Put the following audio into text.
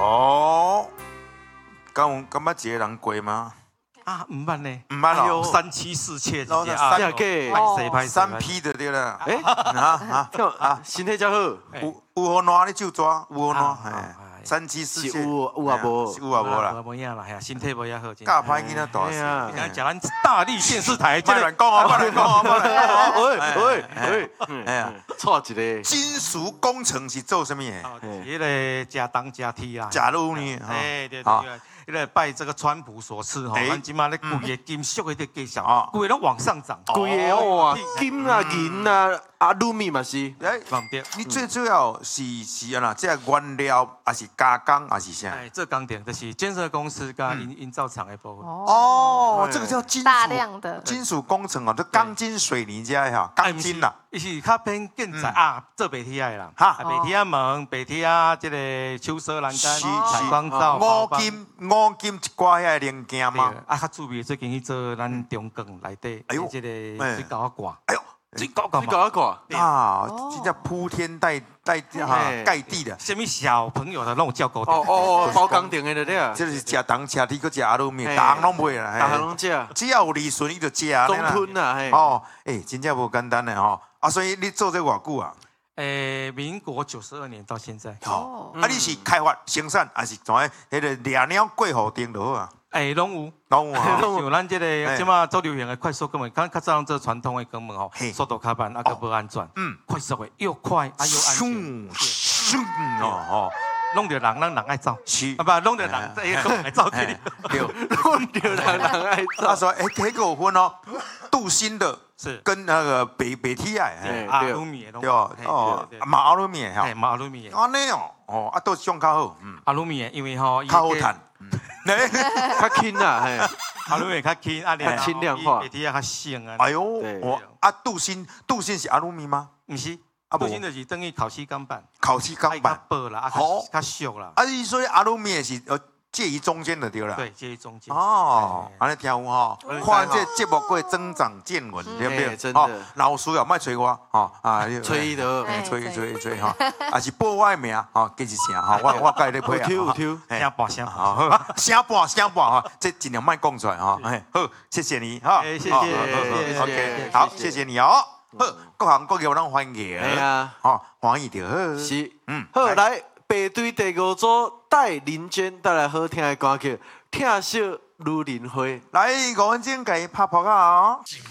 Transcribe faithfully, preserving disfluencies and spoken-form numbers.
哦，敢有敢捌一个人过吗？ 啊，唔捌呢， 唔捌哦， 三妻四妾哦一只啊， 真假？ 拍谁拍三 P 的对啦。 哎， 啊啊啊，身体真好。 有有好烂你就抓，有好烂， 啊哎， 哎三妻四妾， 是有有啊无是有啊无啦， 无影啦，系啊，身体无遐好，真教歹囡仔大哎呀事。 你看，讲咱大力电视台， 别乱讲啊，别乱讲啊，别乱讲啊。 喂喂喂， 哎呀， 错一个。 金属工程是做什么的？ 哦，迄个加当加梯啦， 假如呢？ 哎，对好对，迄个拜这个川普所赐吼， 哎咱即马咧贵个金属的价哦上，贵拢往上涨， 贵的哇，金啊银啊，阿鲁米嘛是。 哎， 放掉。 你最主要是是啊啦，这原料还是加工还是啥？ 哎，这钢点就是建设公司跟营营造厂的部分。 哦，这个叫金属大量的金属工程哦，这钢筋水泥这哈，钢筋啦。 伊是较偏建材啊，做白铁的啦， 哈啊白铁门、白铁啊，这个秋色栏杆、 是采光罩、 五金五金一寡遐零件吗？ 啊，较注意最近去做咱中港内底， 哎呦这个水高挂， 哎呦， 水高挂你搞一搞。 啊，真叫铺天盖盖哈哎盖地的。 什么小朋友的那种叫狗哦哦哦，包钢定的对啊， 这是吃糖吃甜，搁吃阿鲁米， 嘿大行拢买啦。 大行拢食， 只要有利润，伊就食啦。 中吞啊，嘿。 哦，哎，真正无简单的吼。啊，所以你做这偌久啊？ 诶，民国九十二年到现在， 哦，啊，你是开发生产，还是怎个？迄个掠鸟过户订就好啊？ 诶，拢有。 拢有啊。 像咱这个即马做流行的快速根本，刚较早做传统的根本吼嘿， 速度较慢，啊个不安全。 嗯， 快速的又快啊又安全， 咻咻哦吼， 弄着人，咱人爱走。 是啊，不，弄着人，这个来走起。 对。 弄着人人爱他走。 说，哎，这个有分哦，镀锌的是跟那个北北体啊， 对阿鲁米的东西， 对吧？哦，马阿鲁米哈哎，，马阿鲁米的， 安尼哦，哦，啊，都上较好，嗯， 阿鲁米的，因为吼， 较好赚，哎， 较轻啊，嘿。 阿鲁米较轻，啊， 较轻量化白铁较省啊。 哎呦， 对哦，啊，镀锌，镀锌是阿鲁米吗？ 唔是， 啊无镀锌就是等于烤漆钢板， 烤漆钢较板， 薄啦，啊， 好较较俗啦。 啊，你说阿鲁米是呃介于中间的对啦。 对，介中间。 哦，安尼听有吼，看这节目过增长见闻，对不对？ 嘿真的哦，老师啊，莫催我，吼啊， 吹的， 哎吹吹吹吼，啊是报我的名，吼，记一声，吼，我我甲你配有抽有抽。 嘿声半声半。 好，声半声半哈，这尽量卖讲出来哈。哎，好，谢谢你哈。 哎谢谢好好谢谢好 OK， 谢谢好， 谢谢谢谢你哦。好，各行各业我拢欢迎。 哎呀， 好，欢迎就好。 是， 嗯好来，排队第五组戴林娟带来好听的歌曲，听惜如林花。 来，五分钟给拍拍啊。